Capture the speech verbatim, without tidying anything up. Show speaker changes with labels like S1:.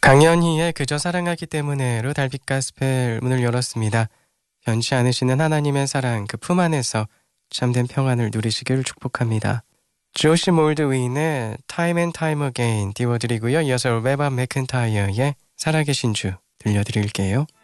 S1: 강연희의 그저 사랑하기 때문에로 달빛 가스펠 문을 열었습니다. 변치 않으시는 하나님의 사랑 그 품 안에서 참된 평안을 누리시길 축복합니다. 조시 몰드윈의 Time and Time Again 띄워드리고요. 이어서 레바 맥킨타이어의 살아계신 주 들려드릴게요.